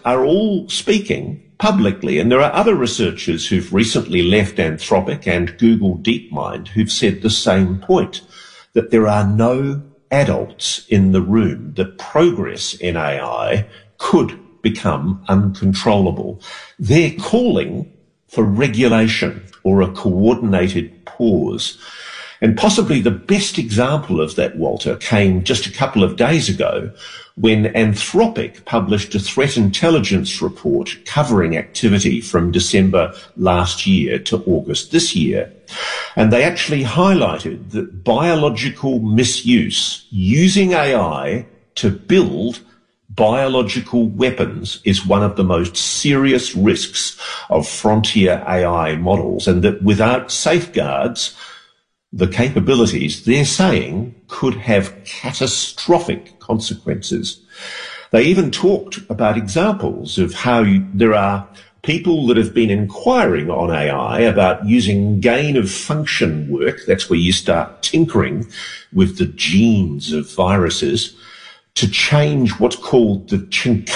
are all speaking publicly. And there are other researchers who've recently left Anthropic and Google DeepMind who've said the same point, that there are no adults in the room, that progress in AI could become uncontrollable. They're calling for regulation or a coordinated pause. And possibly the best example of that, Walter, came just a couple of days ago when Anthropic published a threat intelligence report covering activity from December last year to August this year. And they actually highlighted that biological misuse using AI to build biological weapons is one of the most serious risks of frontier AI models, and that without safeguards, the capabilities, they're saying, could have catastrophic consequences. They even talked about examples of how there are people that have been inquiring on AI about using gain-of-function work, that's where you start tinkering with the genes of viruses, to change what's called the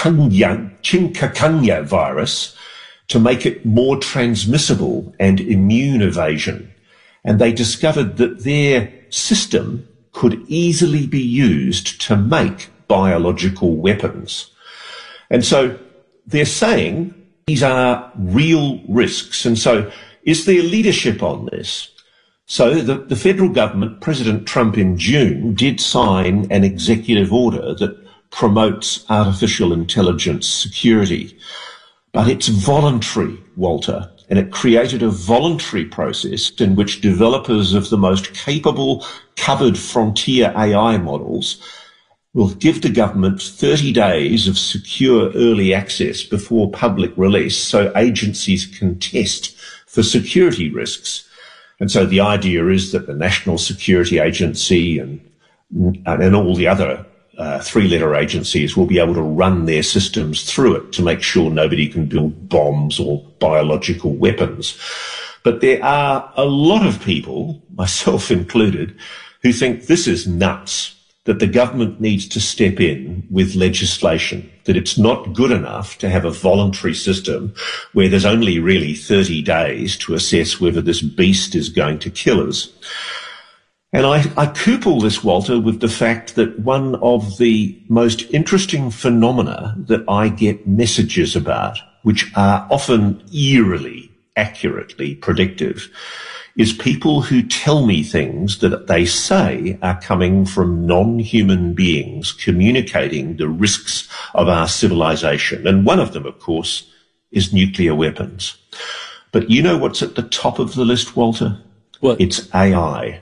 chikungunya virus to make it more transmissible and immune evasion. And they discovered that their system could easily be used to make biological weapons. And so they're saying these are real risks. And so is there leadership on this? So the federal government, President Trump in June, did sign an executive order that promotes artificial intelligence security. But it's voluntary, Walter, and it created a voluntary process in which developers of the most capable covered frontier AI models will give the government 30 days of secure early access before public release so agencies can test for security risks. And so the idea is that the National Security Agency and all the other three-letter agencies will be able to run their systems through it to make sure nobody can build bombs or biological weapons. But there are a lot of people, myself included, who think this is nuts, that the government needs to step in with legislation, that it's not good enough to have a voluntary system where there's only really 30 days to assess whether this beast is going to kill us. And I couple this, Walter, with the fact that one of the most interesting phenomena that I get messages about, which are often eerily, accurately predictive, is people who tell me things that they say are coming from non-human beings communicating the risks of our civilization. And one of them, of course, is nuclear weapons. But you know what's at the top of the list, Walter? What? It's AI.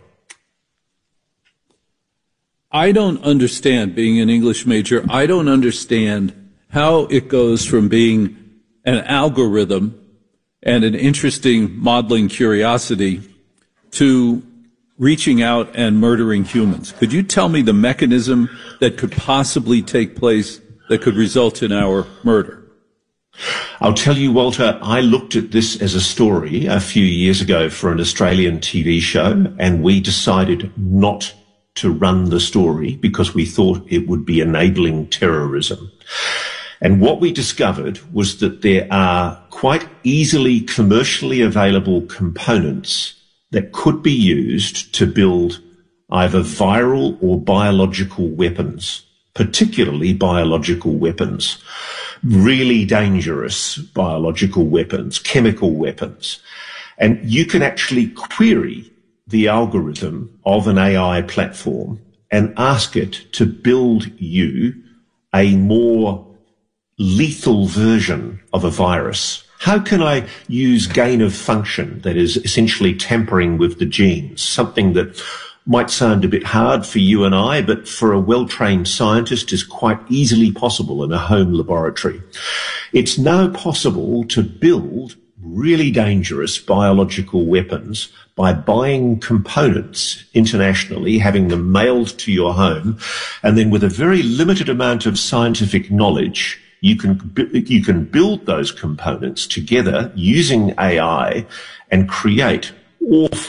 I don't understand, being an English major, I don't understand how it goes from being an algorithm and an interesting modeling curiosity to reaching out and murdering humans. Could you tell me the mechanism that could possibly take place that could result in our murder? I'll tell you, Walter, I looked at this as a story a few years ago for an Australian TV show, and we decided not to run the story because we thought it would be enabling terrorism. And what we discovered was that there are quite easily commercially available components that could be used to build either viral or biological weapons, particularly biological weapons, really dangerous biological weapons, chemical weapons. And you can actually query the algorithm of an AI platform and ask it to build you a more lethal version of a virus. How can I use gain of function, that is essentially tampering with the genes, something that might sound a bit hard for you and I, but for a well-trained scientist is quite easily possible in a home laboratory. It's now possible to build really dangerous biological weapons by buying components internationally, having them mailed to your home, and then with a very limited amount of scientific knowledge, you can build those components together using AI and create awful,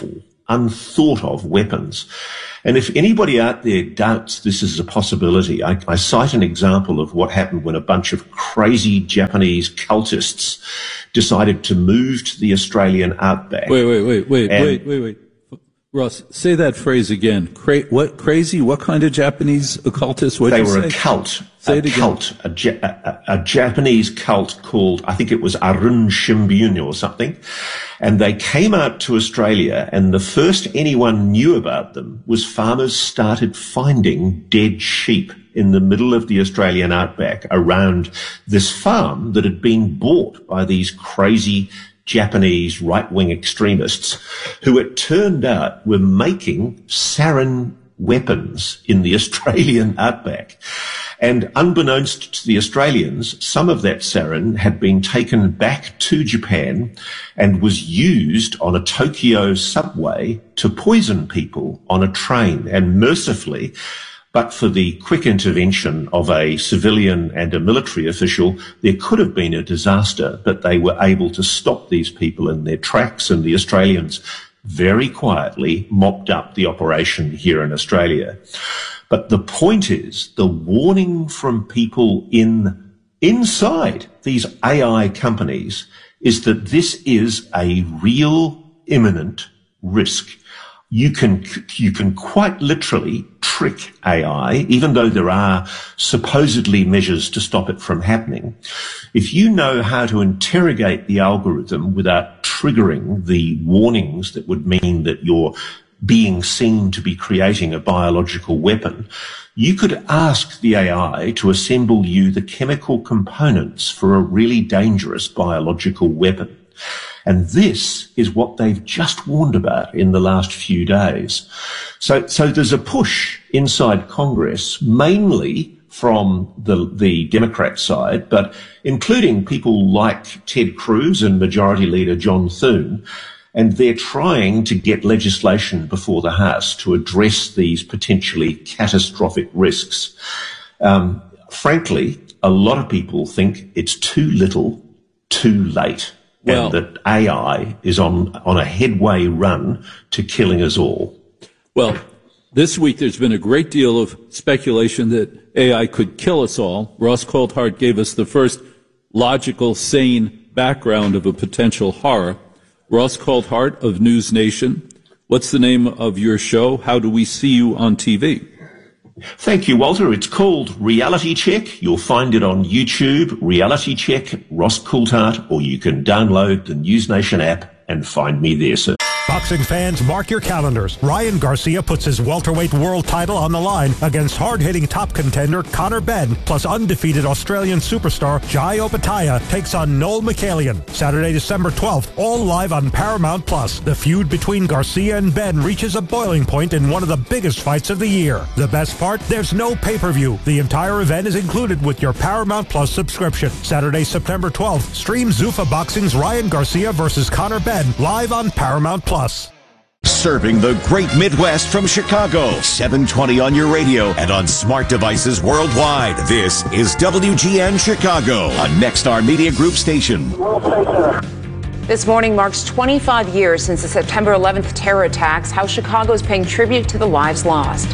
unthought of weapons. And if anybody out there doubts this is a possibility, I cite an example of what happened when a bunch of crazy Japanese cultists decided to move to the Australian outback. Wait. Ross, say that phrase again. What crazy? What kind of Japanese occultists? They were a cult. Say it again. A Japanese cult called, I think it was Arun Shimbun or something. And they came out to Australia, and the first anyone knew about them was farmers started finding dead sheep in the middle of the Australian outback around this farm that had been bought by these crazy Japanese right-wing extremists who it turned out were making sarin weapons in the Australian outback. And unbeknownst to the Australians, some of that sarin had been taken back to Japan and was used on a Tokyo subway to poison people on a train. And mercifully, but for the quick intervention of a civilian and a military official, there could have been a disaster, but they were able to stop these people in their tracks, and the Australians very quietly mopped up the operation here in Australia. But the point is, the warning from people inside these AI companies is that this is a real imminent risk. You can quite literally trick AI, even though there are supposedly measures to stop it from happening. If you know how to interrogate the algorithm without triggering the warnings that would mean that you're being seen to be creating a biological weapon, you could ask the AI to assemble you the chemical components for a really dangerous biological weapon. And this is what they've just warned about in the last few days. So there's a push inside Congress, mainly from the Democrat side, but including people like Ted Cruz and Majority Leader John Thune, and they're trying to get legislation before the House to address these potentially catastrophic risks. Frankly, a lot of people think it's too little, too late. Well, and that AI is on a headway run to killing us all. Well, this week there's been a great deal of speculation that AI could kill us all. Ross Coulthart gave us the first logical, sane background of a potential horror. Ross Coulthart of News Nation, what's the name of your show? How do we see you on TV? Thank you, Walter. It's called Reality Check. You'll find it on YouTube, Reality Check, Ross Coulthart, or you can download the News Nation app and find me there, sir. Boxing fans, mark your calendars. Ryan Garcia puts his welterweight world title on the line against hard-hitting top contender Conor Benn, plus undefeated Australian superstar Jai Opetaia takes on Noel Michaelian. Saturday, December 12th, all live on Paramount+. The feud between Garcia and Benn reaches a boiling point in one of the biggest fights of the year. The best part? There's no pay-per-view. The entire event is included with your Paramount+ subscription. Saturday, September 12th, stream Zuffa Boxing's Ryan Garcia versus Conor Benn live on Paramount+. Serving the great Midwest from Chicago. 720 on your radio and on smart devices worldwide. This is WGN Chicago, a Nexstar Media Group station. This morning marks 25 years since the September 11th terror attacks. How Chicago is paying tribute to the lives lost.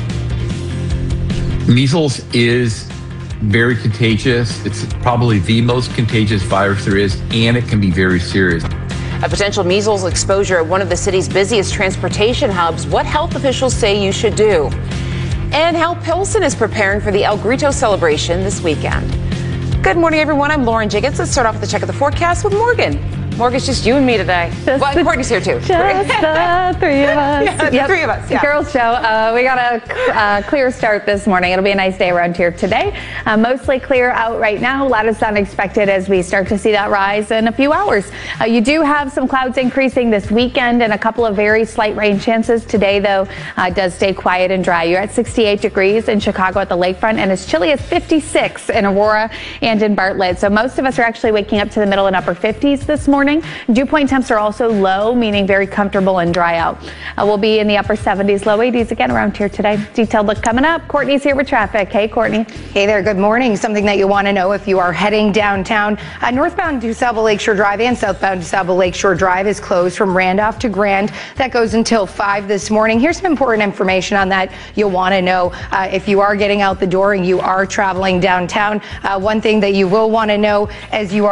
Measles is very contagious. It's probably the most contagious virus there is, and it can be very serious. A potential measles exposure at one of the city's busiest transportation hubs. What health officials say you should do. And how Pilsen is preparing for the El Grito celebration this weekend. Good morning, everyone. I'm Lauren Jiggets. Let's start off with a check of the forecast with Morgan. Morgan, it's just you and me today. Well, Courtney's here too. Just the three of us. Yeah, the three of us. Yeah. Girls show. We got a clear start this morning. It'll be a nice day around here today. Mostly clear out right now. A lot of sun expected as we start to see that rise in a few hours. You do have some clouds increasing this weekend and a couple of very slight rain chances. Today, though, does stay quiet and dry. You're at 68 degrees in Chicago at the lakefront and as chilly as 56 in Aurora and in Bartlett. So most of us are actually waking up to the middle and upper 50s this morning. morning. Dew point temps are also low, meaning very comfortable and dry out. We'll be in the upper 70s, low 80s again around here today. Detailed look coming up. Courtney's here with traffic. Hey, Courtney. Hey there. Good morning. Something that you want to know if you are heading downtown. Northbound DuSable Lakeshore Drive and southbound DuSable Lakeshore Drive is closed from Randolph to Grand. That goes until 5 this morning. Here's some important information on that you'll want to know if you are getting out the door and you are traveling downtown. One thing that you will want to know as you are